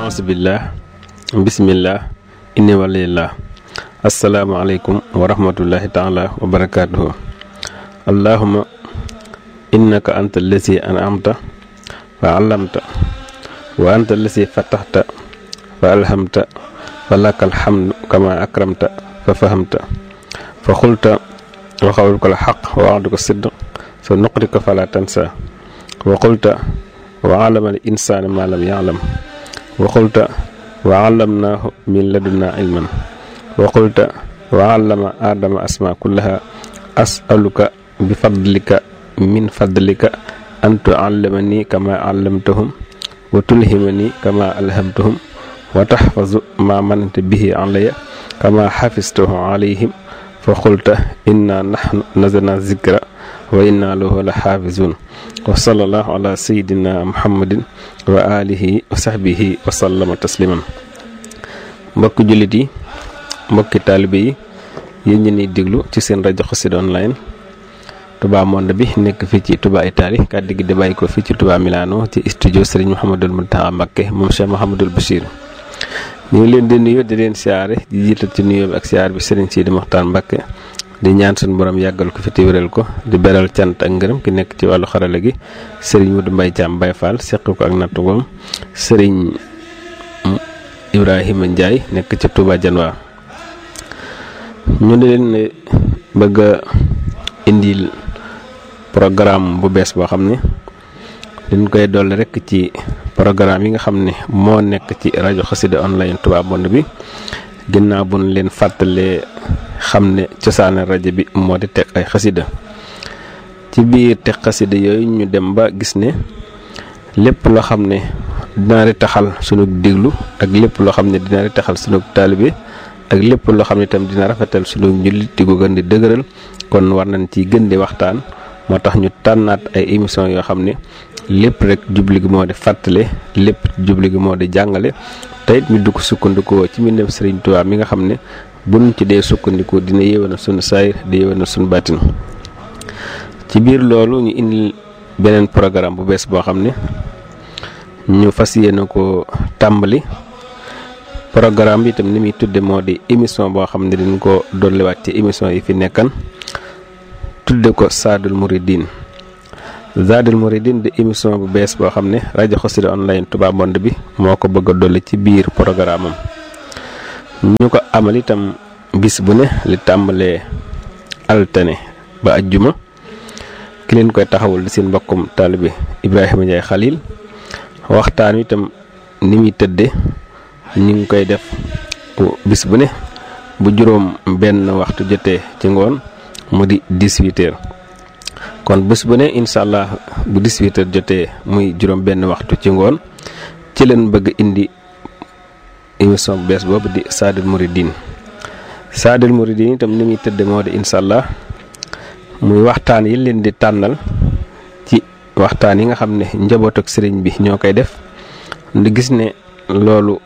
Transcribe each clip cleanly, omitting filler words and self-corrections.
auzubillah bismillah inni walillah asalaamaaleykum wa rahmatullahi taala wa barakaatuhu. allahuma innaka anta allazi an'amta wa allamta wa anta allazi fataxta wa alhamta wa lakal hamdu kama akramta fa fahamta fa xulta wa xawluka alxaq wa waxduka sidq sa nuqrika fala tansa wa qulta wa alama al insaana ma lam ya'lam wa qulta wa allamnaahu min ladunna ilman wa qulta wa allama aadama asma kullaha as'aluka bi fadlika min fadlika an tu'allimani kama allamtahum wa tulhimani kama alhamtahum wa tahfazu ma mananta bihi alayya kama hafiztahu alayhim fa qulta inna nahnu nazalna zikra wa inna lahu la hafizun wa sallallahu ala sayyidina muhammadin wa alihi wa sahbihi wa sallama tasliman. mbokki jullit yi, mbokki taalibe yi, yéen ñi ñuy déglu ci seen rajo Xassida online Touba Monde bi nekk fii ci Touba Italie kàddu gi di bàyyi ko fii ci Touba Milano ci studio Serigne Mouhamadul Mountakha Mbacké moom Cheikh Mouhamadul Bachir. ñu ngi leen di nuyu di leen siyaare di jiital ci nuyoo bi ak siyaar bi Serigne Sidi Mokhtar Mbacké di ñaan suñu borom yàggal ko fi te wéral ko di beral cant ak ngërëm ki nekk ci wàllu xarala gi Serigne Modou Mbaye Thiam Baye Fall seq ko ak nattugoom Serigne Ibrahima Ndiaye nekk ci Touba Janwa. ñu di leen bëgg a indil programme bu bees boo xam ne dañ koy dolli rek ci programme yi nga xam ne moo nekk ci rajo Xassida online Touba Monde bi ginnaaw bu ñu leen fàttalee xam ne cosaane rajo bi moo di teg ay xasida. ci biir teg xasida yooyu ñu dem ba gis ne lépp loo xam ne dina di taxal sunu déglu ak lépp loo xam ne dina di taxal sunu taalibe ak lépp loo xam ne itam dina rafetal sunu njullit di ko gën di dëgëral kon war nañ ci gën di waxtaan. moo tax ñu tànnaat ay émission yoo xam ne lépp rek jubli gi moo di fàttale lépp jubli gi moo di jàngale te it ñu dugg sukkandikoo ci mbindam Serigne Touba mi nga xam ne buñ ci dee sukkandiku dina yéwénal sunu saayir di yéwénal sunu baatin. ci biir loolu ñu indi beneen programme bu bees boo xam ne ñu fas yéene ko tàmbali. programme bi itam ni muy tudde moo di émission boo xam ne dañ ko dolliwaat ci émission yi fi nekkan tudde ko Zadul Mouridine. Zadul Mouridine di émission bu bees boo xam ne rajo Xassida online Touba Monde bi moo ko bëgg a dolli ci biir programme am. ñu ko amal itam bis bu ne li tàmbalee altine ba ajjuma ki leen koy taxawul di seen mbokkum taalibe Ibrahima Ndiaye Khalil. waxtaan wi itam ni muy tëdde ñu ngi koy def bis bu ne bu juróom benn waxtu jotee ci ngoon mu di 18h. kon bés bu ne incha allah bu 18h jotee muy juróom benn waxtu ci ngoon ci leen bëgg indi émission bu bees boobu di Zadul Mouridine. Zadul Mouridine itam ni muy tëdd moo di incha allah muy waxtaan yi leen di tànnal ci waxtaan yi nga xam ne njaboot ak sëriñ bi ñoo koy def di gis ne loolu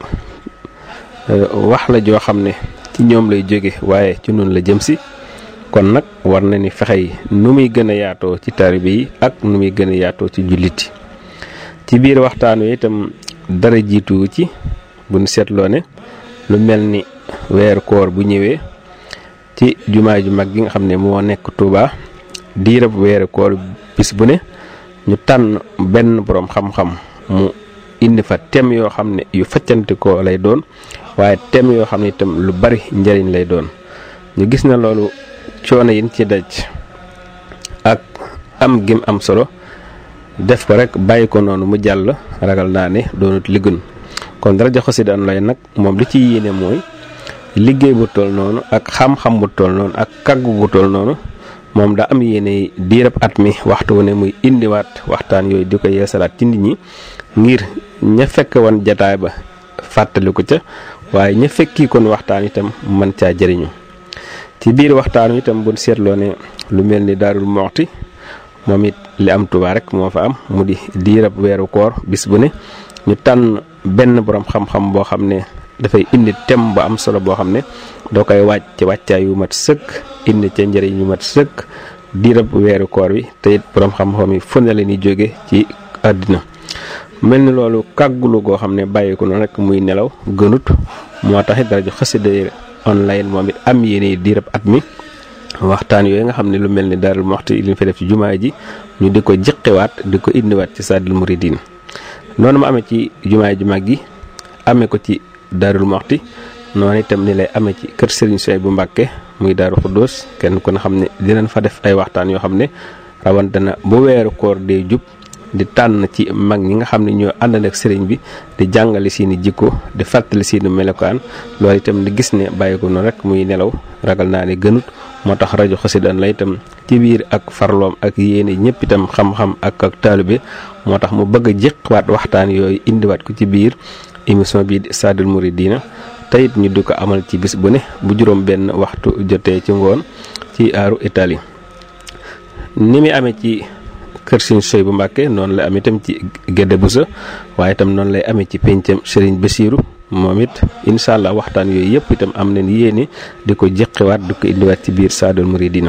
wax la joo xam ne ci ñoom lay jóge waaye ci noonu la jëm si. kon nag war na ni fexe nu muy gën a yaatoo ci taalibe yi ak nu muy gën a yaatoo ci jullit. ci biir waxtaan wi itam dara jiitu ci bu ñu seetloo ne lu mel ni weeru koor bu ñëwee ci jumaa ju mag gi nga xam ne moo nekk Touba diirab weeru koor bis bu ne ñu tànn benn boroom xam-xam mu indi fa thème yoo xam ne yu faccante ko lay doon waaye thème yoo xam ne itam lu bari njariñ lay doon. ñu gis na loolu coono yin ci daj ak am gim am solo def ko rek bàyyi ko noonu mu jàll ragal naa ne doonut li gën. kon rajo Xassida online nag moom li ci yéene mooy liggéey bu toll noonu ak xam-xam bu toll noonu ak kàggu bu toll noonu moom daa am yéene diirab at mi waxtu wu ne muy indiwaat waxtaan yooyu di ko yeesalaat ci nit ñi ngir ña fekk woon jataay ba fàttaliku ca waaye ña fekki kon waxtaan itam mën caa jëriñu. ci biir waxtaan itam buñ seetloo ne lu mel ni Daarul Muxti moom it li am Touba rek moo fa am mu di diirab weeru koor bis bu ne ñu tànn benn borom xam-xam boo xam ne dafay indi thème bu am solo boo xam ne doo koy wàcc ci wàccaay yu mat sëkk indi ca njëriñ yu mat sëkk diirab weeru koor wi te it borom xam-xam yi fu ne la ñuy jóge ci àddina mel ni loolu kàggulu goo xam ne bàyyi ko noonu rek muy nelaw gënut moo tax it rajo xasida online moom it am yéene diirab at mi waxtaan yooyu nga xam ne lu mel ni Daarul Muxti li ñu fi def ci jumaa ji ñu di ko jëqewaat di ko indiwaat ci Saadul Muridin noonu ma amee ci jumaa ji mag gi amee ko ci Daarul Muxti noonu itam ni lay amee ci kër Serigne Souhaïbou Mbacké muy Daaru Xuddoos kenn ku ne xam ne dinañ fa def ay waxtaan yoo xam ne rawante na bu weeru koor dee jub di tànn ci mag ñi nga xam ne ñoo àndal ak sëriñ bi di jàngale seeni jikko di fàttali seeni melokaan loolu itam di gis ne bàyyi ko noonu rek muy nelaw ragal naa ne gënut moo tax rajo xasida la itam ci biir ak farloom ak yéene ñëpp itam xam-xam ak taalibe moo tax mu bëgg a jéqwaat waxtaan yooyu indiwaat ko ci biir émission bii di Saadul Muridina te it ñu di ko amal ci bis bu ne bu juróom benn waxtu jotee ci ngoon ci aaru Italie ni muy amee ci kër Serigne Souhaïbou Mbacké noonu la amee itam ci Gédé Bousso waaye itam noonu lay amee ci pencam Serigne Bassirou moom it incha allah waxtaan yooyu yëpp itam am nañ yéene di ko jëqiwaat di ko indiwaat ci biir Saadul Muridina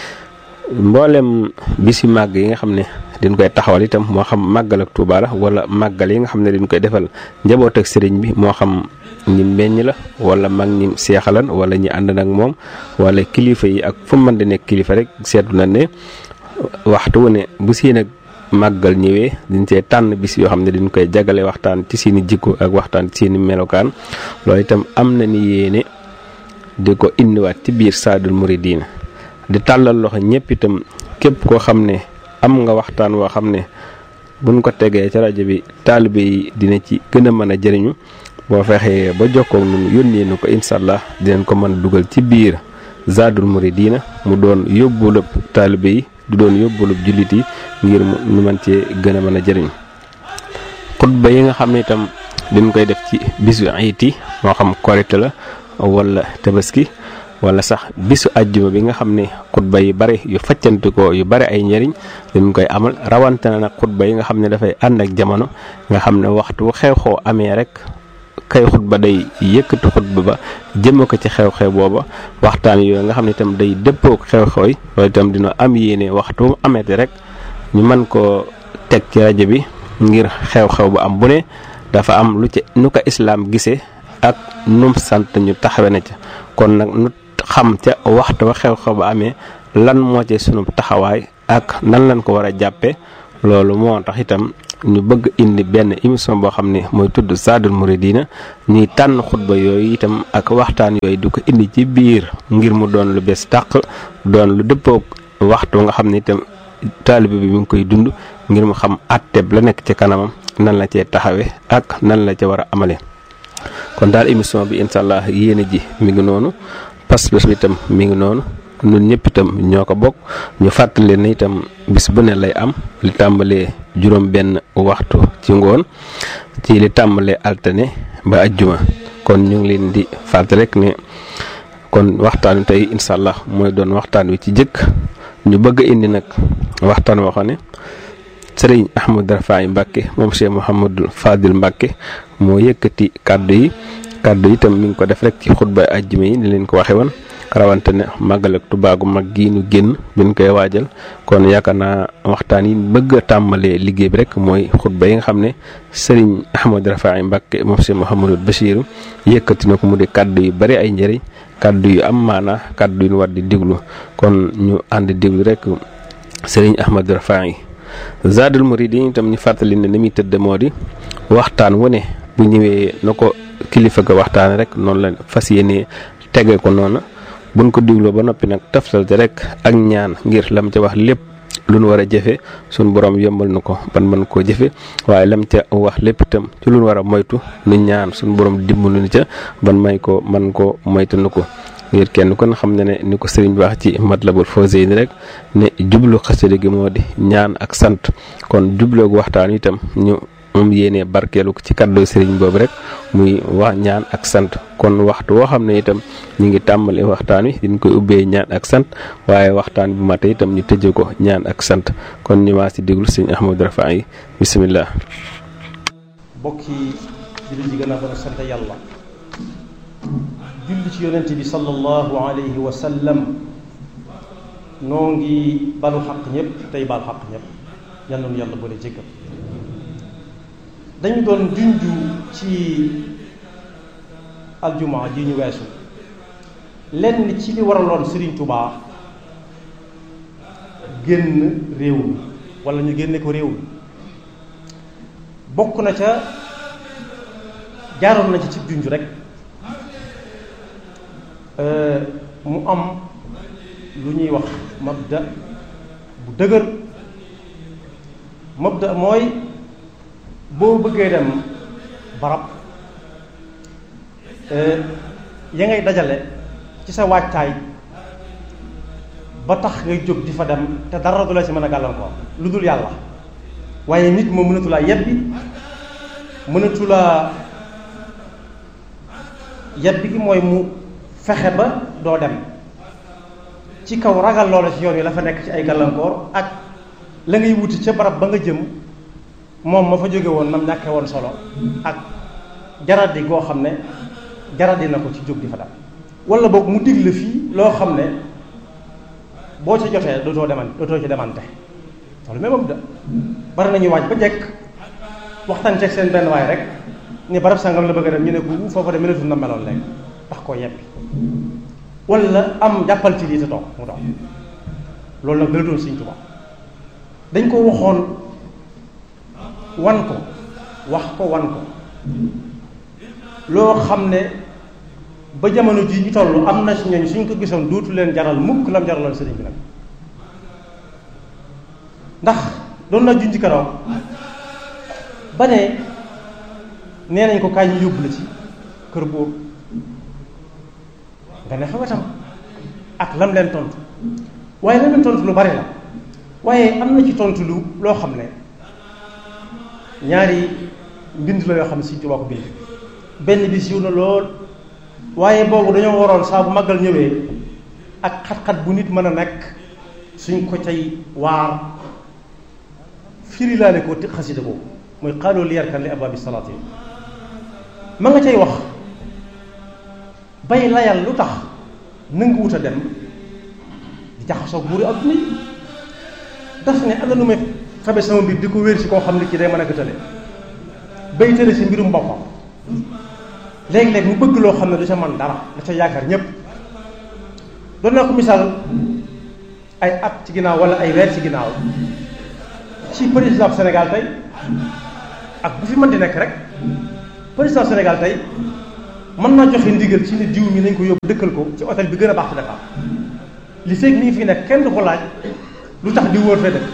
mboolem bisi màgg yi nga xam ne dañ koy taxawal itam moo xam màggal ak Tuuba la wala màggal yi nga xam ne dañ koy defal njaboot ak sëriñ bi moo xam ñi meññ la wala mag ñi seexalan wala ñi ànd nag moom wala kilifa yi ak fu mu mën di nekk kilifa rek seetlu na ne waxtu wu ne bu seen ak màggal ñëwee dañ cee tànn bis yoo xam ne dañ koy jagale waxtaan ci seeni jikko ak waxtaan ci seeni melokaan loolu itam am na ni yéene di ko indiwaat ci biir Saadul Muridina di tàllal loxo ñëpp itam képp koo xam ne am nga waxtaan woo xam ne buñ ko tegee ca rajo bi taalibe yi dina ci gën a mën a jëriñu boo fexee ba jokkoo ñun yónnee na ko incha allah dinañ ko mën a dugal ci biir Saadul Muridina mu doon yóbbulub taalibe yi du doon yóbbulub jullit yi ngir ñu mën cee gën a mën a jëriñ xutba yi nga xam ne itam dañ koy def ci bisu ayit yi moo xam korite la wala tabaski wala sax bisu àjjuma bi nga xam ne xutba yi bari yu faccanti ko yu bari ay njëriñ dañ koy amal rawante na nag xutba yi nga xam ne dafay ànd ak jamono nga xam ne waxtu xew-xew amee rek kay xutba day yëkkati xutba ba jëme ko ci xew-xew booba waxtaan yooyu nga xam ne itam day dëppook xew-xew yi loolu itam dina am yéene waxtu mu ameeti rek ñu mën koo teg ci rajo bi ngir xew-xew bu am bu ne dafa am lu ci nu ko islaam gisee ak num sant ñu taxawe na ca kon nag nu xam ca waxtu wa xew-xew ba amee lan moo ci sunu taxawaay ak nan lañ ko war a jàppe loolu moo tax itam ñu bëgg indi benn émission boo xam ne mooy tudd Saadul Muridina ñuy tànn xutba yooyu itam ak waxtaan yooyu du ko indi ci biir ngir mu doon lu bees tàq doon lu dëppook waxtu nga xam ne itam taalibe bi mi ngi koy dund ngir mu xam àtteb la nekk ci kanamam nan la cee taxawe ak nan la ca war a amale kon daal émission bi incha allah yéene ji mi ngi noonu pas-pas bi itam mi ngi noonu ñun ñëpp itam ñoo ko bokk ñu fàttali ne itam bis bu ne lay am li tàmbalee juróom benn waxtu ci ngoon ci li tàmbalee altine ba ajjuma kon ñu ngi leen di fàttali rek ne kon waxtaan wi tey incha allah mooy doon waxtaan wi ci jëkk ñu bëgg a indi nag waxtaan woo xam ne sëriñ Ahmadou Rafahi Mbacké moom Cheikh Mouhamadou Fadil Mbacké moo yëkkati kàddu yi itam mi ngi ko def rek ci xutba ajjuma yi ni leen ko waxe woon rawante ne màggal ak Tuubaa gu mag gii nu génn biñ koy waajal kon yaakaar naa waxtaan yi bëgg a tàmbalee liggéey bi rek mooy xutba yi nga xam ne sëriñ Ahmadou Rafahi Mbacké moom Cheikh Mouhamadou Bachir yëkkati na ko mu di kàddu yu bari ay njëriñ kàddu yu am maana kàddu yu ñu war di diglu kon ñu ànd diglu rek sëriñ Ahmadou Rafahi Saadul Muridina itam ñu fàttali ne ni muy tëdd moo di waxtaan wu ne bu ñëwee na ko kilifa ga waxtaane rek noonu la fas yéene tege ko noonu buñ ko digloo ba noppi nag taftal te rek ak ñaan ngir lam ca wax lépp lu nu war a jëfe suñ borom yombal na ko ban mën koo jëfe waaye lam ca wax lépp itam ci lu nu war a moytu nu ñaan suñ borom dimbalu ni ca ban may ko man ko moytu nu ko ngir kenn kon xam ne ne ni ko sëriñ bi wax ci Matlabul Fawzayni rek ne jublu xasida gi moo di ñaan ak sant kon jubloogu waxtaan itam ñu moom yéene barkeelu ko ci kàddu sëriñ boobu rek muy wax ñaan ak sant kon waxtu woo xam ne itam ñu ngi tàmbali waxtaan wi diñ koy ubbee ñaan ak sant waaye waxtaan bu mate itam ñu tëje ko ñaan ak sant kon ñu maa si déglu sëriñ Ahmadou Rafahi bisimilah. mbokk yi jullit yi gën a mën a sant yàlla julli ci yonent bi sallallahu alayhi wa sallam noo ngi balu xaq ñëpp tey baal xaq ñëpp yal na nu yàlla boole jéggal dañu doon junju ci aljumaa ji ñu weesu lenn ci li waraloon Serigne Touba génn réew mi wala ñu génne ko réew mi bokk na ca jaaroon na ci junju rek mu am lu ñuy wax mabda bu dëgër. mabda mooy boo bëggee dem barab ya ngay dajale ci sa waajtaay ba tax ngay jóg di fa dem te dara du la ci mën a gàllankoor lu dul yàlla waaye nit moom mënatu laa yebbi mënatu laa yebbi gi mooy mu fexe ba doo dem ci kaw ragal loola ci yoon yi la fa nekk ci ay gàllankoor ak la ngay wuti ca barab ba nga jëm moom ma fa jóge woon nam ñàkkee woon solo ak jaradi goo xam ne jaradi na ko ci jóg di fa dem wala boog mu digle fii loo xam ne boo ca jotee dootoo ci demante loolu même da bari nañuy waaj ba jekk waxtaan ceeg seen benn waay rek ni barab sangam la bëgg a dem ñu ne ko foofa de mënatul na meloon léegi tax koo yebbi wala am jàppal ci lii te toog mu toog loolu nag dalatoon Sëriñ Tuubaa dañ ko waxoon wan ko wax ko wan ko loo xam ne ba jamono ji ñu toll am na si ñooñ suñ ko gisoon dootu leen jaral mukk lam jaraloon sëriñ bi nag ndax doon na junj keroog ba ne nee nañ ko kaay ñu yóbbu la ci kër buur nga ne fa wetam ak lam leen tontu waaye lam leen tontu lu bari la waaye am na ci tontu lu loo xam ne ñaari mbind la yoo xam ne Sëriñ Tuubaa ko bind benn bi siiw na lool waaye boobu dañoo waroon saa bu màggal ñëwee ak xat-xat bu nit mën a nekk suñ ko cay waar firi laa ne ko ti xasida boobu mooy xaaloo li yarkan li abwaabi salaati ma nga cay wax bay layal lu tax nangu wut a dem di jaxasoo buuri adduna yi daf ne ana lu may fabe sama mbir di ko wér ci koo xam ne ci day mën a gëtale bay tële ci mbirum boppam léeg-léeg mu bëgg loo xam ne du ca man dara da ca yaakaar ñépp doon naa ko misaal ay at ci ginnaaw wala ay weer ci ginnaaw ci président Sénégal tey ak bu fi mën di nekk rek président Sénégal tey mën naa joxe ndigal ci ne diw mi nañ ko yóbbu dëkkal ko ci hôtel bi gën a baax ci Dakar li fekk nii fi nekk kenn du ko laaj lu tax di wóor fee dëkk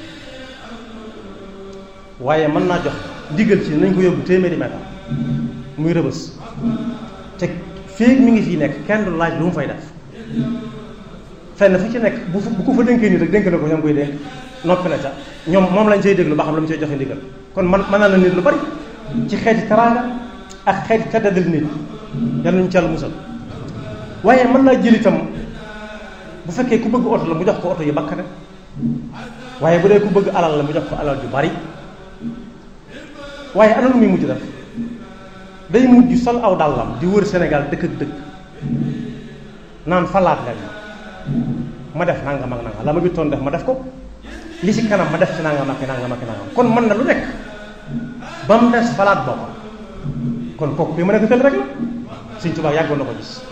waaye mën naa jox ndigal ci nañ ko yóbbu téeméeri mètre muy Rëbës te feeg mi ngi fii nekk kenn du laaj lu mu fay def fenn fu ci nekk bu ko fa dénkee nii rek dénk na ko ñoom koy dénk noppi na ca ñoom moom lañ cay déglu ba xam la mu cay joxe ndigal kon mën naa la nit lu bari ci xeeti teraanga ak xeeti teddadal nit yal nañu ci Yàlla musal waaye mën naa jël itam bu fekkee ku bëgg oto la mu jox ko oto yi bakkane waaye bu dee ku bëgg alal la mu jox ko alal ju bari waaye ana lu muy mujj def day mujj sol aw dàllam di wër Sénégal dëkk ak dëkk naan falaat leen ma def nangam ak nangam la ma bittoon def ma def ko li ci kanam ma def ci nangam ak nangam ak nangam kon mën na lu nekk ba mu des falaat boppam kon kooku bi mën a gëtal rek la Sëriñ Tuubaa yàggoon na ko gis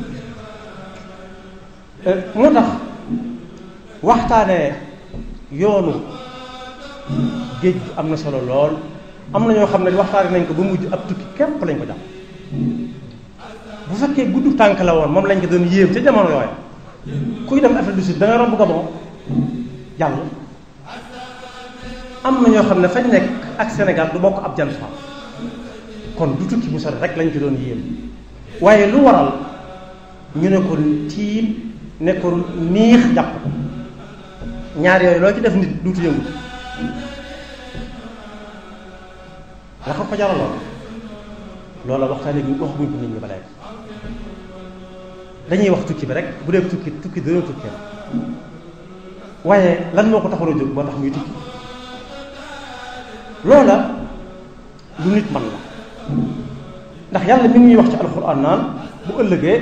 moo tax waxtaanee yoonu géej gi am na solo lool am na ñoo xam ne waxtaanee nañ ko ba mujj ab tukki képp lañ ko jàpp bu fekkee gudd tànk la woon moom lañ ko doon yéem ca jamono yooya kuy dem Afrique du Sud da nga romb Gabon jàll am na ñoo xam ne fañ nekk ak Sénégal du bokk ab jant fa kon du tukki bu sori rek lañ ko doon yéem waaye lu waral ñu ne ko tiim ne ko niix jàpp ko ñaar yooyu loo ci def nit duutu yëngu la ko jaraloon loola waxtaanee bi waxuñu ko nit ñi ba léegi dañuy wax tukki bi rek bu dee tukki dana tukki la waaye lan moo ko taxoon a jóg moo tax muy tukki loola lu nit man la ndax yàlla mi ngi ñuy wax ci alxuraan naan bu ëllëgee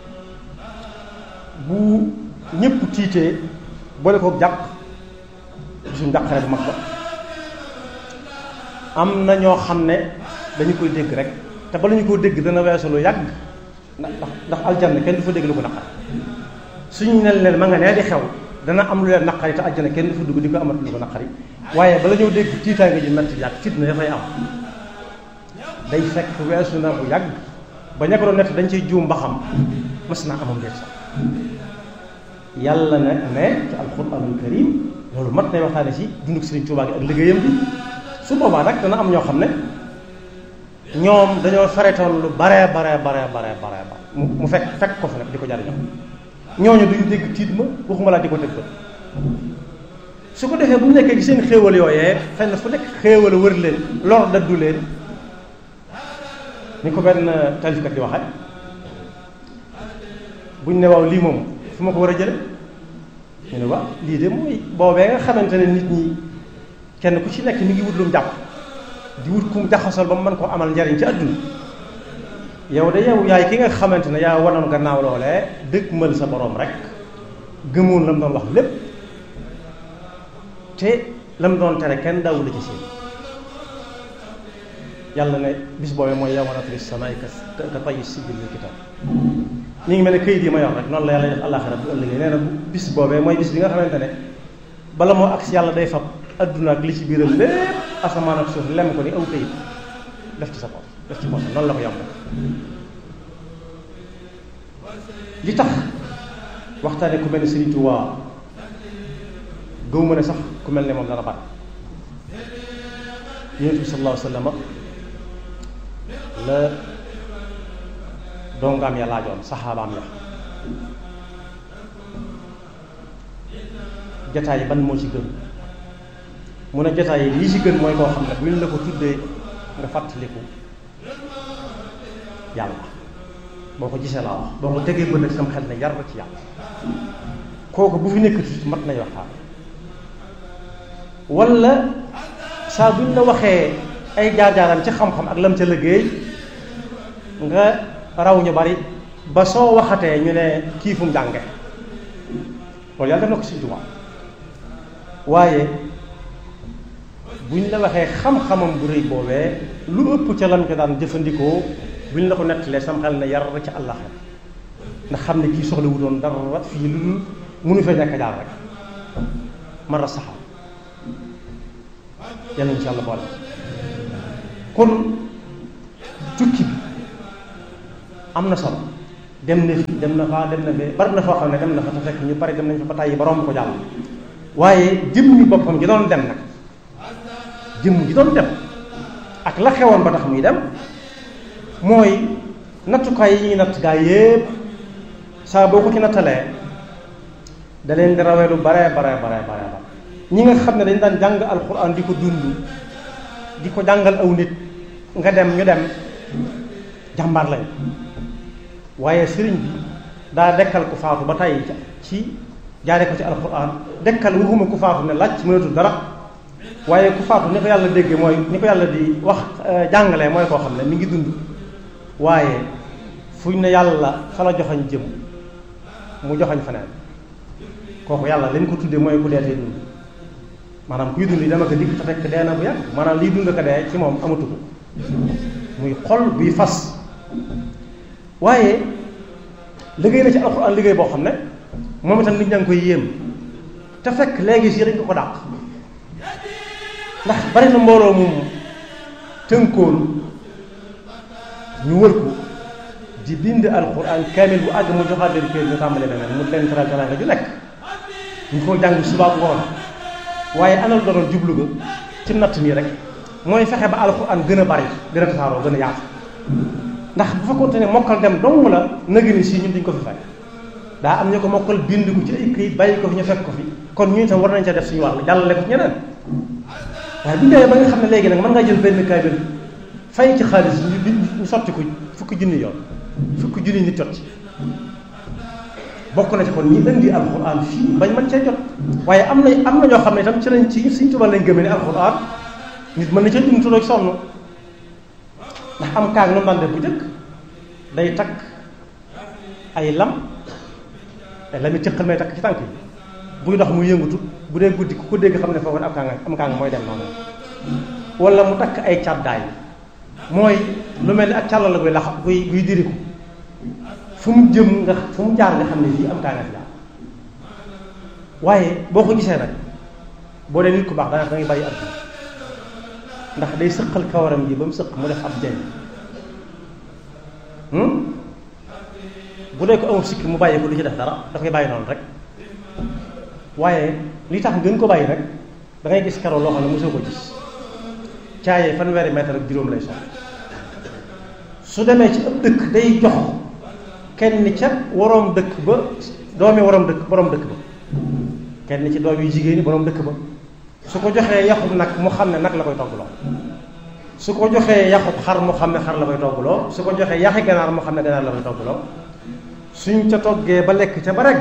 bu ñëpp tiitee boole kook jàq suñu jàqare bu mag ba am na ñoo xam ne dañu koy dégg rek te bala ñu koo dégg dana weesu lu yàgg ndax aljanna kenn du fa dégg lu ko naqari suñu ne leen ma nga nee di xew dana am lu leen naqari te aljanna kenn du fa dugg di ko amatu lu ko naqari waaye bala ñëw dégg tiitaange ji metti yàgg tiit na dafay am day fekk weesu na bu yàgg ba ña ko doon nett dañ ciy juum ba xam mas naa amam déet sax yàlla nag ne ci alquranul karim loolu mat nay waxtaane ci dunduk Sëriñ Tuubaa gi ak liggéeyam bi su boobaa nag dana am ñoo xam ne ñoom dañoo faretoon lu bare mu fekk ko fa nag di ko jariñoo ñooñu duñu dégg tiit ma waxuma laa di ko tëgg su ko defee bu ñu nekkee ci seen xéewal yooyee fenn fu nekk xéewal wër leen lor daddu leen ni ko benn taalifkat di waxe buñ ne waaw lii moom fu ma ko war a jële ñu ne waaw lii de mooy boobee nga xamante ne nit ñi kenn ku ci nekk mi ngi wut lu mu jàpp di wut ku mu jaxasal ba mu mën koo amal njariñ ci àdduna yow de yow yaay ki nga xamante ne yaa wanoon gannaaw loolee dëgmal sa borom rek gëmoon la mu doon wax lépp te la mu doon tere kenn daawul la ci seen yàlla ne bis boobee mooy yawma natwi samaa'i ka tayyi sijil lil kitaab ñu ngi mel ne këyit yi ma yor rek noonu la yàlla def àllaaxira bu ëllëgee nee na bis boobee mooy bis bi nga xamante ne bala moo agsi yàlla day fab adduna ak li ci biiram lépp asamaan ak suuf lem ko ni aw këyit def ci sa bopp def ci bopp noonu la ko yomb li tax waxtaane ku mel ne Sëriñ Tuubaa gëw ma ne sax ku mel ne moom dana bari Yonent bi sallallahu alayhi wa sallam la dongaam ya laajoon saxaabaam ya jataay ban moo ci gën mu ne jataay yi lii ci gën mooy koo xam ne bu ñu la ko tuddee nga fàttaliku yàlla boo ko gisee laa wax boo ko tegee bët ak sam xel ne yar ci yàlla kooku bu fi nekkatu mat nañ waxtaan wala saa buñ la waxee ay jaar-jaaram ci xam-xam ak lam ca liggéey nga raw ñu bari ba soo waxatee ñu ne kii fu mu jànge loolu yàlla def na ko Sëriñ Tuubaa waaye buñ la waxee xam-xamam bu rëy boobee lu ëpp ca lam ca daan jëfandikoo buñ la ko nettalee sam xel ne yar ci àllaxira ndax xam ne kii soxla wutoon dara fii lu dul mënu fee ñàkk jaar rek man ra saxaar yàlla insha Allah boole kon tukki bi am na solo dem na fi dem na faa dem na fee bari na foo xam ne dem na fa te fekk ñu bari dem nañ fa ba tàyyi ba romb ko jàll waaye jëmm boppam ji doon dem nag jëmm ji doon dem ak la xewoon ba tax muy dem mooy nattukaay yi ñuy natt gaa yépp saa boo ko ci nattalee da leen di rawee lu bare ñi nga xam ne dañ daan jàng alxuraan di ko dund di ko jàngal aw nit nga dem ñu dem jàmbaar lañ waaye sëriñ bi daa dekkal ku faatu ba tey ci jaare ko ci alxuraan dekkal waxuma ku faatu ne laaj mënatul dara waaye ku faatu ni ko yàlla dégge mooy ni ko yàlla di wax jàngalee mooy koo xam ne mi ngi dund waaye fuñ ne yàlla fa la joxañ jëm mu joxañ feneen kooku yàlla li mu ko tuddee mooy ku deetee dund maanaam kuy dund yi dama ko dikk te fekk dee na bu yàgg maanaam liy dund ko dee ci moom amatu ko muy xol buy fas waaye liggéey na ci alxuraan liggéey boo xam ne moom itam nit ñaa ngi koy yéem te fekk léegi si dañ ko dàq ndax bari na mbooloo moom tënkoon ñu wër ko di bind alxuraan kaamil bu àgg mu joxaat leen kër ñu tàmbale beneen mu leen teral teral nga ju nekk ñu ko jàng suba ngoon waaye anal doon jublu ga ci natt nii rek mooy fexe ba alxuraan gën a bari gën a tasaaroo gën a yaatu ndax bu fekkoonte ne mokkal dem dong la nëgëni si ñun dañ ko fi fekk daa am ñu ko mokkal bind ko ci ay këyit bàyyi ko fi ñu fekk ko fi kon ñu itam war nañ ca def suñu wàll jàllale ko ci ñeneen waaye bu ñu demee ba nga xam ne léegi nag mën ngaa jël benn kaamil fay ci xaalis ñu sotti ko fukki junni yoon fukki junni nit jot ci bokk na ci kon ñi indi alxuraan fii bañ mën cee jot waaye am na ñoo xam ne itam ci lañ ci Sëriñ Tuubaa lañ gëmee ne alxuraan nit mën na ca dund tuloog sonn ndax am kaag nu man def bu jëkk day takk ay lam lami cëqal may takk ci tànk yi buy dox muy yëngutu bu dee guddi ku ko dégg xam ne foofu am kaang mooy dem noonu wala mu takk ay càddaay mooy lu mel ni ak càlla la koy lax guy diri ko fu mu jëm nga fu mu jaar nga xam ne fii am kaa nga fi jaar waaye boo ko gisee nag boo dee nit ku baax daanaka da ngay bàyyi àdduna ndax day sëqal kawaram yi ba mu sëq mu def ab jenn bu dee ko amul sikki mu bàyyi ko du ci def dara daf koy bàyyi noonu rek waaye li tax gën ko bàyyi nag da ngay gis karaw loo xam ne mosoo ko gis caayee fanweeri mètre ak juróom lay sol su demee ci ab dëkk day jox kenn ca waroom dëkk ba doomi borom dëkk ba kenn ci doom yu jigéen ñi borom dëkk ba su ko joxee yaxub nag mu xam ne nag la koy toggloo su ko joxee yaxub xar mu xam ne xar la koy toggloo su ko joxee yaxi ganaar mu xam ne ganaar la koy toggloo suñ ca toggee ba lekk ca ba rek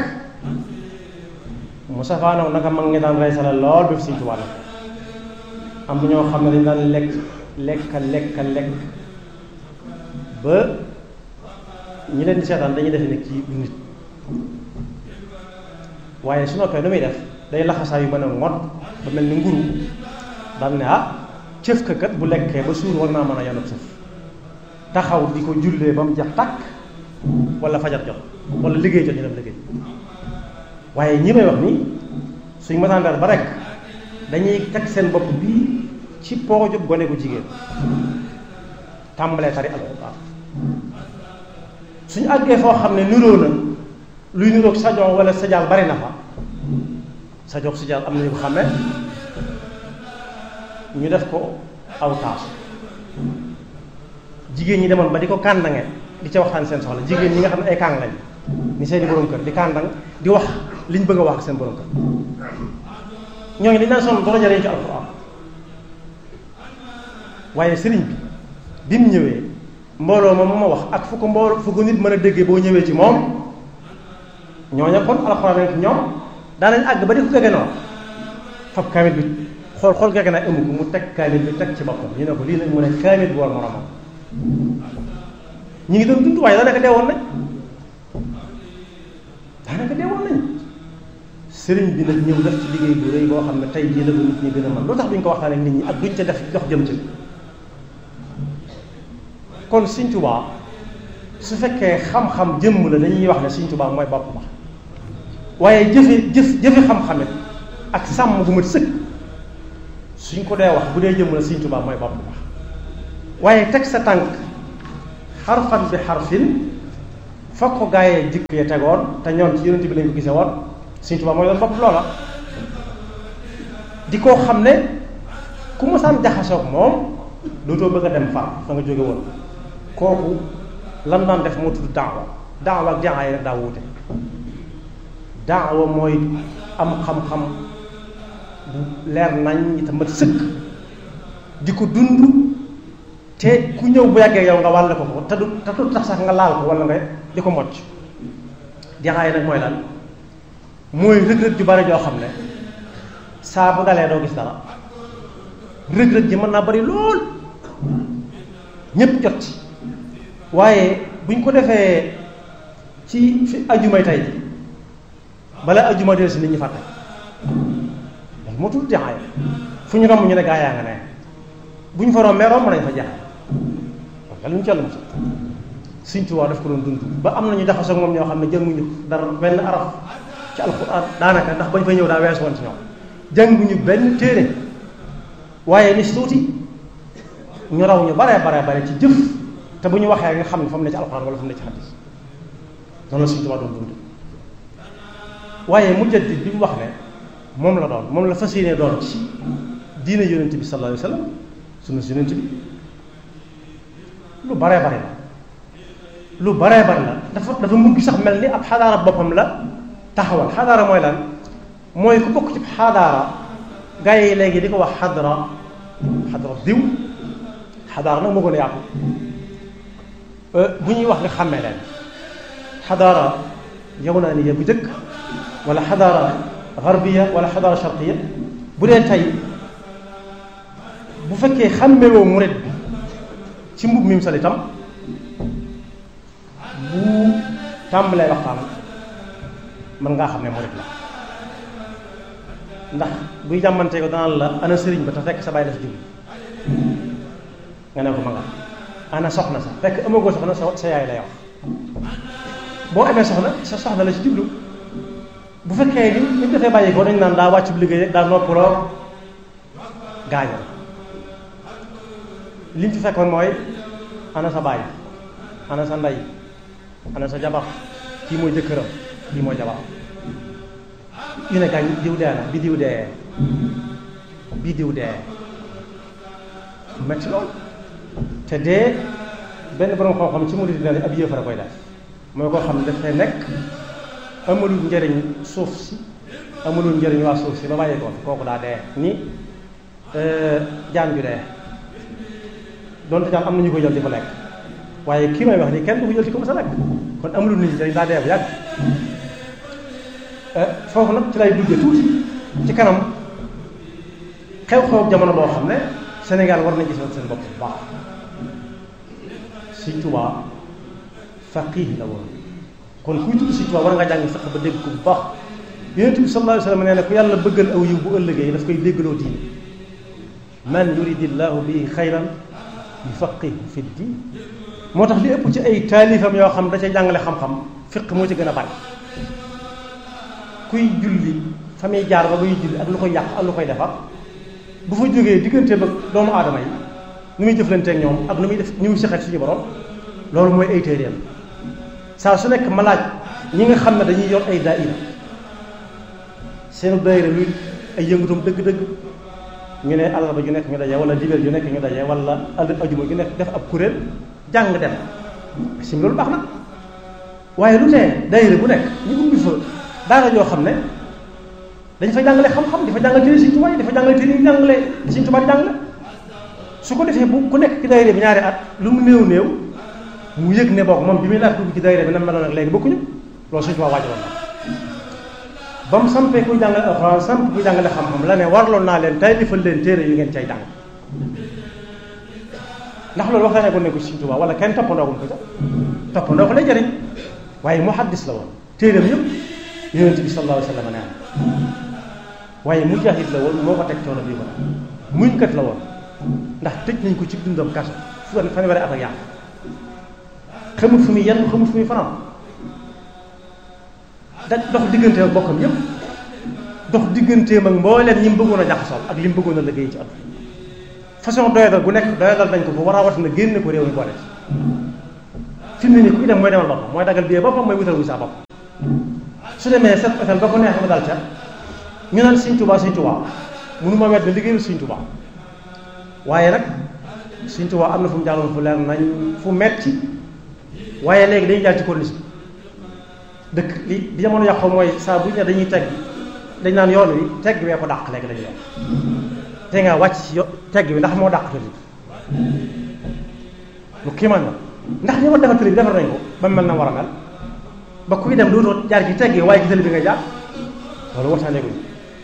mu safaanaw naka mag ngi daan rey sala lool ba fi Sëñ Tuubaa am bu ñoo xam ne dañ daan lekk ba ñi leen di seetaan dañuy defe ne kii du nit waaye su noppee lu muy def day laxasaa yu mën a ngod ba mel ni nguru daan ne cëf ka kat bu lekkee ba suur war naa mën a yanub suuf taxaw di ko jullee ba mu jax tàkk wala fajar jot wala liggéey jot ñu dem liggéey waaye ñi may wax ni suñ masandaar ba rek dañuy teg seen bopp bii ci poojub gone gu jigéen tàmbalee tari alxuraan suñu àggee foo xam ne niroo na luy niroog sajon wala sajaal bari na fa sajoog sajaal am na ñu ko xamee ñu def ko aw taasu jigéen ñi demoon ba di ko kàndange di ca waxtaan seen soxla jigéen ñi nga xam ne ay kàng lañ ni seeni borom kër di kàndang di wax liñ bëgg a wax ak seen borom kër ñooñu dañ daan sonn dara jëriñ ci alxuraan waaye sëriñ bi mu ñëwee mbooloo moom ma wax ak fu ko nit mën a déggee boo ñëwee ci moom ñooña kon alxuraan rek ñoom daanañ àgg ba di ko gege noonu fab kaamil bi xool gege naa ëmb ko mu teg kaamil bi teg ci boppam ñu ne ko lii nag mu ne kaamil bu war moromam ñi ngi doon dund waaye daanaka deewoon nañ sëriñ bi nag ñëw def ci liggéey bu rëy boo xam ne tey jii la ko nit ñi gën a mën lu tax duñ ko waxtaanee ak nit ñi ak duñ ca def dox jëm ci kon Sëñ Tuubaa su fekkee xam-xam jëmm la dañuy wax ne Sëñ Tuubaa mooy bopp ba waaye jëfe xam-xamit ak sàmm bu mat sëkk suñ ko dee wax bu dee jëmm la Sëñ Tuubaa mooy bopp ba waaye teg sa tànk xarfan bi xarfin fa ko gaayee jikkee tegoon te ñoom ci yonent bi lañ ko gisee woon Sëñ Tuubaa mooy doon bopp loola di koo xam ne ku mosaan jaxasoog moom dootoo bëgg a dem fa nga jóge woon kooku lan daan def moo tudd daawa ak jaxaay rek daa wuute daawa mooy am xam-xam bu leer nañ te mat sëkk di ko dund te ku ñëw bu yàggee yow nga wàll ko te du tax sax nga laal ko wala nga di ko mocc jaxaay nag mooy lan mooy rëg-rëg ju bari joo xam ne saa bu dalee doo gis dara rëg-rëg ji mën naa bari lool ñépp jot ci waaye buñ ko defee ci fi ajumay tey ji bala ajuma del si nit ñi fàtte loolu moo tudd jaxaay fu ñu romb ñu ne gaa yaa nga ne bu ñu fa rombee romb nañ fa jaxaay wala lu ñu cell mosa Sëñ Tuubaa daf ko doon dund ba am nañu jaxasoo ak moom ñoo xam ne jànguñu dara benn araf ci alxuraan daanaka ndax bañ fa ñëw daa wees woon ci ñoom jànguñu benn téere waaye ni tuuti ñu raw ñu bare ci jëf te bu ñu waxee nga xam ne fa mu ne ci alxuraan wala fa mu ne ci xadis noonu la Sëñ Tuubaa doon dund waaye mujaddid bi mu wax ne moom la fas yéene doon ci diine yonent bi sallallahu alayhi wa sallam sunna si yonent bi lu baree bari la dafa mugg sax mel ni ab xadaara boppam la taxawal xadaara mooy lan mooy ku bokk ci xadaara gaa yi léegi di ko wax xadara diw xadaara nag moo gën a yàqu bu ñuy wax nga xàmmee leen xadaara yawnaaniya bu jëkk wala xadaara garbiya wala xadaara sharqiya bu dee tey bu fekkee xàmmewoo murit bi ci mbub mim sol itam bu tàmbalee waxtaan mën ngaa xam ne murit la ndax buy jàmmantee ko danaan la ana sëriñ ba te fekk sa bàyyi la fi jublu nga ne ko ma nga ana soxna sa fekk amagoo soxna sa yaay lay wax boo amee soxna sa soxna la ci jublu bu fekkee ni ñu defee bàyyi ko dañ naan daa wàccu bu liggéey daa noppaloo gaañal liñ fi fekkoon mooy ana sa baay ana sa ndey ana sa jabar kii mooy jëkkëram kii mooy jabar yu ne gaañ diw dee na bi diw dee bi diw dee metti lool te dee benn borom xam-xam ci mu di ne ab yëfara koy def mooy koo xam ne dafay nekk amalul njëriñ suuf si amalul njëriñ waa suuf si ba bàyyi ko kooku daa dee ni jaan ju dee donte jaan am na ñu ko jël di ko lekk waaye kii may wax nii kenn du ko jël ci ko mës a lekk kon amalul nit ñi njëriñ daa dee bu yàgg foofu nag ci lay duggee tuuti ci kanam xew-xew jamono boo xam ne Sénégal war na gisal seen bopp bu baax Sëñ Tuubaa faqih la woon kon kuy tudd Sëñ Tuubaa war nga jàng sax ba dégg ko bu baax Yonent bi sallallahu alayhi wa sallam nee na ku yàlla bëggal aw yiw bu ëllëgee daf koy déggloo diine man yuridillahu bihi xayran yufaqihu fi diin moo tax li ëpp ci ay taalifam yoo xam da ca jàngale xam-xam fiq moo ci gën a bari kuy julli fa muy jaar ba muy julli ak lu koy yàq ak lu koy defar bu fa jógee diggante ba doomu aadama yi nu muy jëflanteeg ñoom ak nu muy def ñu muy seqeek suñu borom loolu mooy ay téeréem saa su nekk ma laaj ñi nga xam ne dañuy yor ay daayira seenu daayira luy ay yëngutum dëgg-dëgg ñu ne àllarba ju nekk ñu daje wala dibéer ju nekk ñu daje wala ajuma ju nekk def ab kuréel jàng dem sim loolu baax na waaye lu tee daayira bu nekk ñu ubbi fa daara joo xam ne dañ fa jàngale xam-xam di fa jàngale téere Sëñ Tuubaa yi di fa jàngale téere yi jàngale Sëñ Tuubaa di jàngale su ko defee bu ku nekk ci daayira bi ñaari at lu mu néew néew mu yëg ne bokk moom bi muy laaj dugg ci daayira bi na meloon ak léegi bokkuñu loolu Sëñ Tuubaa waajaloon na ba mu sampee kuy jàngale alxuraan samp kuy jàngale xam-xam la ne warloon naa leen taalifal leen téere yu ngeen cay jàng ndax loolu waxtaanee ko ne ko Sëñ Tuubaa wala kenn toppandoo ko ca toppandoo ko lay jëriñ waaye muhaddis la woon téeram yëpp Yonent bi sallallahu alayhi wa sallam nee na waaye mujaahid la woon moo ko teg coono bii ko muñkat la woon ndax tëj nañ ko ci dundam kaso fanweeri at ak yàq xamul fu muy yenn xamul fu muy fanaan da dox digganteem ak bokkam yëpp dox digganteem ak mbooleem ñi mu bëggoon a jaxasoo ak li mu bëggoon a liggéey ci at façon doyadal bu nekk doyadal nañ ko fa war a wat na génne ko réew mi boole ci fi mu ne nii kuy dem mooy demal boppam mooy dagal biyee boppam mooy wutal wu saa bopp su demee set hôtel ba ko neex ma dal ca ñu naan Sëñ Tuubaa Sëñ Tuubaa mënu ma wet ne liggéeyul Sëñ Tuubaa waaye nag Sëñ Tuubaa am na fu mu jàlloon fu leer nañ fu metti waaye léegi dañuy jàll ci corniche bi dëkk li jamono yàqoo mooy saa bu ñu ne dañuy tegg dañ naan yoon wi tegg wee ko dàq léegi dañuy yoon te nga wàcc ci tegg bi ndax moo dàq tëli lu kiimaan la ndax ñi ma defar tëli bi defar nañ ko ba mel na war a mel ba kuy dem dootoo jaar ci tegg waaye ci tëli bi nga jaar loolu waxtaanee ko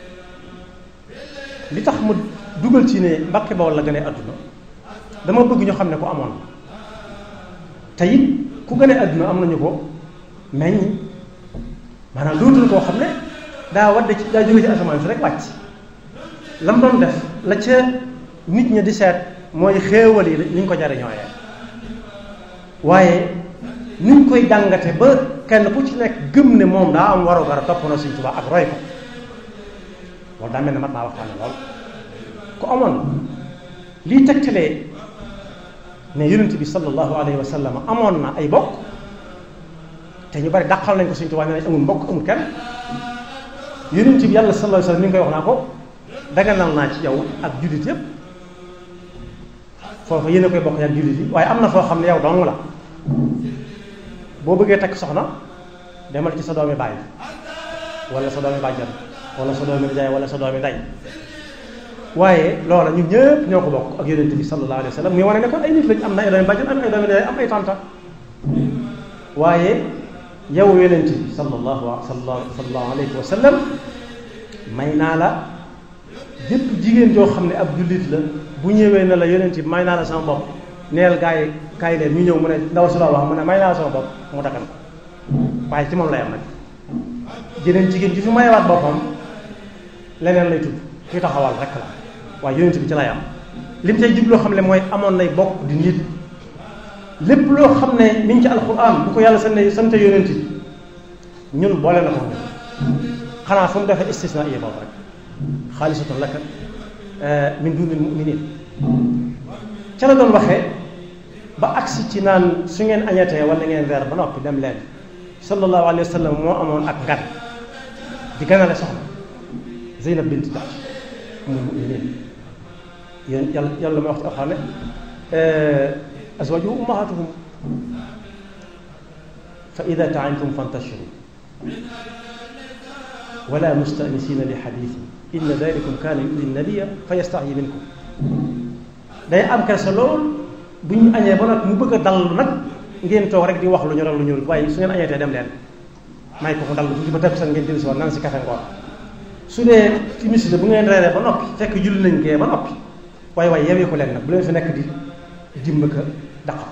li tax mu dugal ci ne Mbàkke Bawol la gënee àdduna dama bëgg ñu xam ne ko amoon te it ku gënee àdduna am nañu ko meññ maanaam dootul koo xam ne daa wadde ci daa jóge ci asamaan si rek wàcc lam doon def la ca nit ñi di seet mooy xéewal yi ni ñu ko jariñooyee waaye ni ñu koy jàngate ba kenn ku ci nekk gëm ne moom daa am waru gara topp na Sëñ Tuubaa ak roy ko loolu daa mel ne mat naa waxtaane lool ku amoon lii tegtalee ne Yonent bi sallallahu alayhi wa sallam amoon na ay bokk te ñu bari dàqal nañ ko Sëñ Tuubaa ne nañ amul mbokk amul kenn Yonent bi yàlla sallallahu alayhi wa sallam mi ngi koy wax naa ko daganal naa ci yow ak jullit yépp foofu yéen a koy bokk ak jullit yi waaye am na foo xam ne yow dong la boo bëggee takk soxna demal ci sa doomi baay wala sa doomi bàjjan wala sa doomi nijaay wala sa doomi ndey waaye loola ñun ñëpp ñoo ko bokk ak Yonent bi sallallahu alayhi wa sallam muy wane ne kon ay nit lañ am na ay doomi bàjjan am ay doomi nijaay am ay tànta waaye yow Yonent bi sallallahu alayhi wa sallam may naa la jëpp jigéen joo xam ne ab jullit la bu ñëwee ne la Yonent bi may naa la sama bopp neel gaa yi kaay leen ñu ñëw mu ne ndaw si la wax mu ne may naa la sama bopp mu dagan ko waaye ci moom lay am nag jeneen jigéen ji fi mayewaat boppam leneen lay tudd kuy taxawal rek la waaye Yonent bi ci lay am lim tey jubloo xam ne mooy amoon nay bokk di nit lépp loo xam ne mi ngi ci alquran bu ko yàlla sante yonent bi ñun boole na ko xanaa fu mu defee istisna yi boobu rek xaalisatan laka min dunil muminin ca la doon waxee ba agsi ci naan su ngeen añatee wala ngeen reer ba noppi dem leen sallallahu alayhi wa sallam moo amoon ak ngan di ganale soxna Zeynab bint Jahsh umul muminin yéen yàlla may wax ci alxuraan ne azwaajuhu ummahatuhum fa ida taantum fantashiru wala mustanisina li xadiisi inna dalikum kaana yudi nabiyya fa yastaxyi minkum day am kersa lool bu ñu añee ba nag mu bëgg a dal nag ngeen toog rek di wax lu ñoral lu ñorul waaye su ngeen añeetee dem leen may ko mu dal tuuti ba teg sax ngeen jël si woon naan si kafe ngoon su dee ci misida bu ngeen reeree ba noppi fekk julli nañ gee ba noppi waaye yewee ko leen nag bu leen fi nekk di dimba ka daqam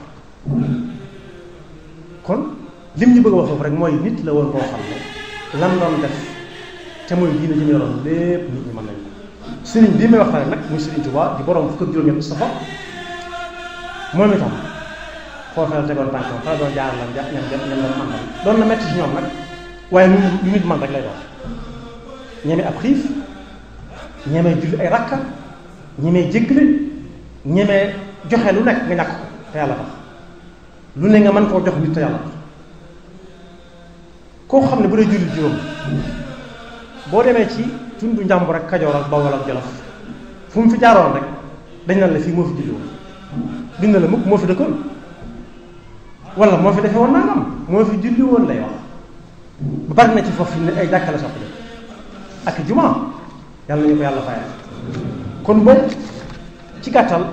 kon lim ñu bëgg a wax foofu rek mooy nit la woon koo xam ne lam doon def te mooy diina ji ñu yoroon lépp nit ñi mën nañ ko sëriñ bii may waxtaane nag muy Sëriñ Tuubaa di borom fukk ak juróom-ñett safa moom itam foofee la tegoon tànkam fa la doon jaar lan ñam doon àndal doon na metti ci ñoom nag waaye lu nit man rek lay doon ñeme ab xiif ñeme julli ay rakka ñeme jéggale ñeme joxe lu nekk nga ñàkk ko te yàlla tax lu ne nga mën koo jox nit te yàlla tax koo xam ne bu dee julli juróom boo demee ci tundu njàmbur ak Kajoor ak Bawol ak Jolof fu mu fi jaaroon rek dañ naan la fii moo fi julli woon dina la mukk moo fi dëkkoon wala moo fi defee woon nangam moo fi julli woon lay wax ba bari na ci foofu ne ay jàkkale soxla ak jumaa yàlla nañu ko yàlla fayal kon boobu ci gàttal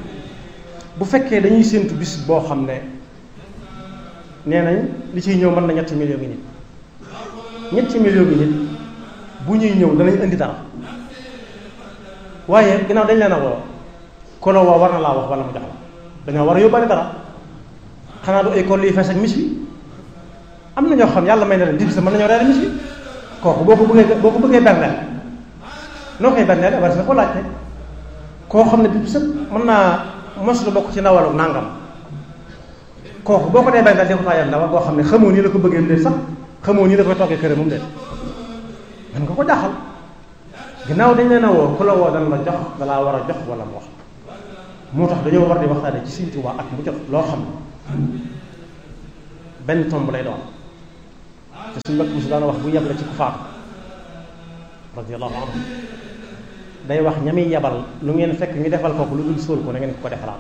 bu fekkee dañuy séentu bis boo xam ne nee nañ li ciy ñëw mën na ñetti millions ngi nit nit bu ñuy ñëw danañ indi dara waaye ginnaaw dañ leen a woo kono woo war na laa wax wala mu jox la dañoo war a yóbbaale dara xanaa du ay kol yi fees ak mis bi am na ñoo xam yàlla may na leen sa mën nañoo reere mis bi kooku boo ko bëggee berndeel noo koy berndeel war na ko laajte koo xam ne bi sëpp mën naa mos lu bokk ci ndawalu nàngam kooku boo ko dee berndeel di ko taayal ndaw boo xam ne xamoo nii la ko bëggee mu déet sax xamoo nii la koy toggee kër moom déet man nga ko jaaxal ginnaaw dañ leen a woo ku la woo dana la jox dalaa war a jox wala mu wax moo tax dañoo war di waxtaane ci Sëriñ Tuubaa ak mu jot loo xam ne benn tomb lay doon te suñu mbokk mosu daana wax bu yebale ci ku faatu radiyallahu anhu day wax ñami yebal lu ngeen fekk ñu defal kooku lu dul sóol ko na ngeen ko defalaat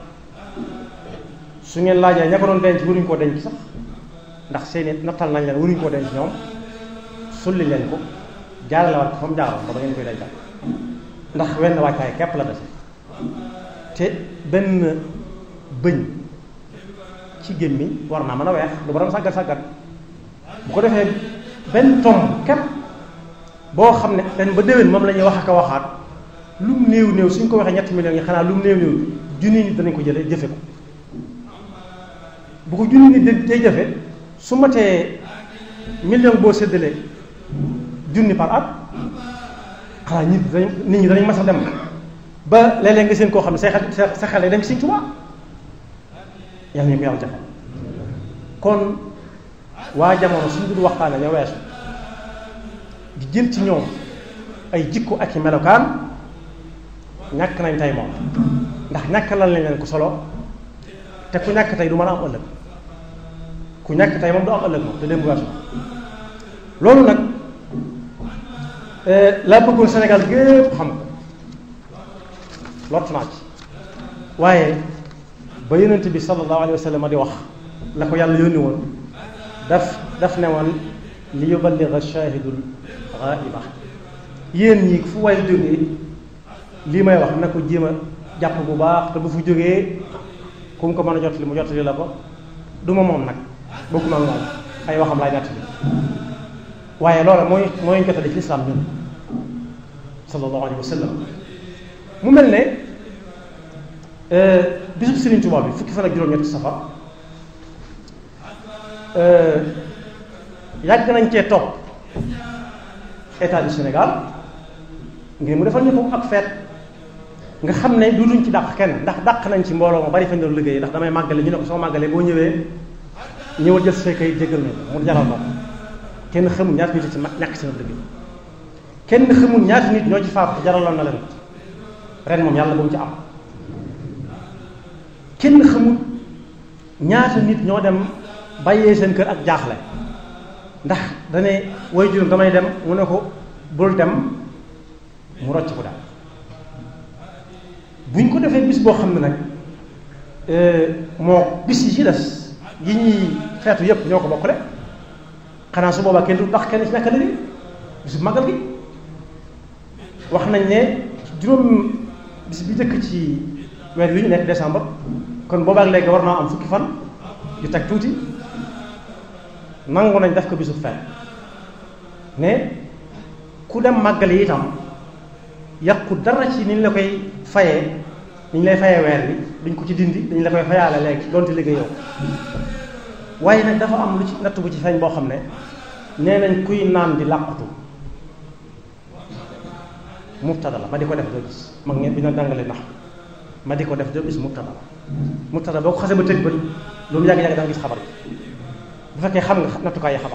su ngeen laajee ña ko doon denc waruñu koo denc sax ndax seeni nattal nañ leen waruñu koo denc ñoom sulli leen ko jaarale waat ko fa mu jaaroon ba ngeen koy dencal ndax wenn wàccaay képp la dese te benn bëñ ci gémmiñ war naa mën a weex lu borom sàggat bu ko defee benn tomb képp boo xam ne ren ba déwén moom la ñuy wax ak a waxaat lu mu néew suñ ko waxee ñetti millions yi xanaa lu mu néew junni nit danañ ko jële jëfe ko bu ko junni nit day jëfe su matee million boo séddalee junni par at xanaa nit ñi danañ mas a dem ba léeg-léeg nga seen koo xam ne sa xel dem ci Sëriñ Tuubaa yàlla ñu ko yàlla defal kon waa jamono suñ dul waxtaane ña weesu di jël ci ñoom ay jikko ak i melokaan ñàkk nañ tey moom ndax ñàkk lan lañ leen ko solo te ku ñàkk tey du mën a am ëllëg ku ñàkk tey moom du am ëllëg moom te démb weesu loolu nag laa bëggoon Sénégal gépp xam ko lott naa ci waaye ba yonent bi sallallahu alayhi wa sallam di wax la ko yàlla yónni woon daf ne woon li yuballigha shahidul ghaiba yéen ñi fu way jógee lii may wax na ko jéem a jàpp bu baax te bu fu jógee ku mu ko mën a jot li mu jotali la ko du ma moom nag bokkuma ak moom ay waxam laay natt bi waaye loola mooy ñu jotali ci lislaam ñun sallallahu alayhi wa sallam mu mel ne bisub Sëriñ Tuubaa bi fukki fan ak juróom-ñetti safar yàgg nañ cee topp état du Sénégal ngir mu defal ñu ko ak feet nga xam ne du luñ ci dàq kenn ndax dàq nañ ci mbooloo ma bari fañ doon liggéey ndax damay màggale ñu ne ko soo màggalee boo ñëwee ñëwal jël say kayit jéggal na mu jaral ko kenn xamul ñaata nit ci ñàkk seen liggéey kenn xamul ñaata nit ñoo ci faatu te jaraloon na leen ren moom yàlla bu mu ci am kenn xamul ñaata nit ñoo dem bàyyee seen kër ak jaaxle ndax dane way juróom damay dem mu ne ko bul dem mu rocc ko daal buñ ko defee bis boo xam ne nag moo bis yi ci des yi ñuy feetu yépp ñoo ko bokk de xanaa su boobaa kenn du ndax kenn ci ñàkk liggéey bisu màggal gi wax nañ ne juróom bis bi jëkk ci weer wi ñu nekk décembre kon boobaak léegi war naa am fukki fan yu teg tuuti nangu nañ def ko bisu feet ne ku dem màggal yi itam yàqu dara ci ni ñu la koy fayee ni ñu lay fayee weer bi duñ ko ci dindi dañ la koy fayaale léegi doonte liggéey yow waaye nag dafa am lu ci natt bu ci feeñ boo xam ne nee nañ kuy naan di làqutu mubtada la ma di ko def doo gis mag ngeen bi ñoo jàngale ndax ma di ko def doo gis mubtada la mubtada boo ko xasee ba tëj bët lu mu yàgg-yàgg da nga gis xabar bi bu fekkee xam nga nattukaay yi xabar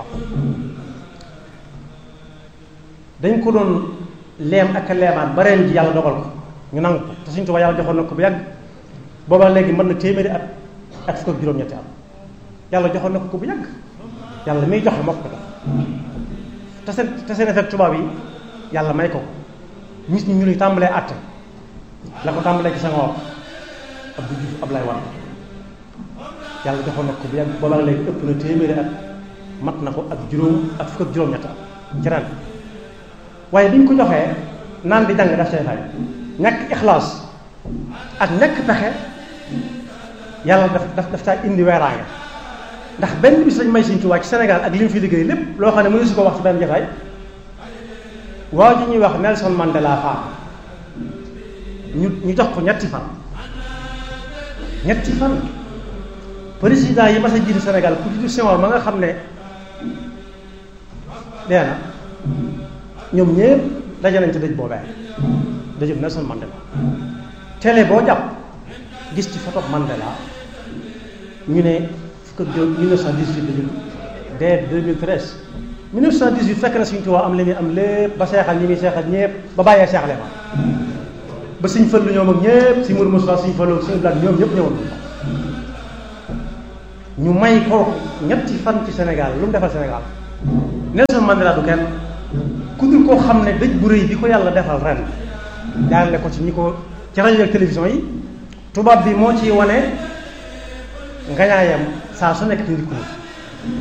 dañ ko doon leem ak a leemaat ba ren ji yàlla dogal ko ñu nangu ko te Sëriñ Tuubaa yàlla joxoon na ko bu yàgg booba léegi mën na téeméeri at ak fukk ak juróom-ñetti at yàlla joxoon na ko bu yàgg yàlla miy joxe moo ko jox te seen effet tubaab yi yàlla may ko nit ñi ñu luy tàmbalee àtte la ko tàmbalee ci Senghor Abdou Diouf Abdoulaye Wade yàlla joxoon na ko bu yàgg booba léegi ëpp na téeméeri at mat na ko ak juróom ak fukk ak juróom-ñetti at ci ren waaye bi ñu ko joxee naan di jàng daf cay fay ñàkk ixlaas ak ñàkk pexe yàlla daf caa indi weeraange ndax benn bis lañ may Sëriñ Tuubaa ci Sénégal ak li mu fi liggéey lépp loo xam ne mënu si ko wax ci benn jotaay waa ji ñuy wax Nelson Mandela faam ñu jox ko ñetti fan président yi mas a jiite Sénégal ku jiitu Senghor ma nga xam ne dee na ñoom ñëpp daje nañ ci dëj boobee dëjub Nelson Mandela télé boo jàpp gis ci photo Mandela ñu ne fukk ak 1918 dañu dee 2013 1918 fekk na Sëriñ Tuubaa am li muy am lépp ba seexal ñi muy seexal ñëpp ba bàyyee seexale ma ba Sëriñ Fallu ñoom ak ñëpp si Mourou Moussa Sëriñ Fallu Sëriñ Blaat ñoom ñëpp ñëwoon ñu may ko ñetti fan ci Sénégal lu mu defal Sénégal Nelson Mandela du kenn ku dul koo xam ne dëj bu rëy bi ko yàlla defal ren jaarale ko ci ñi ko ci rajo ak télévision yi tubaab bi moo ciy wane ngañaayam saa su nekk ci nit ku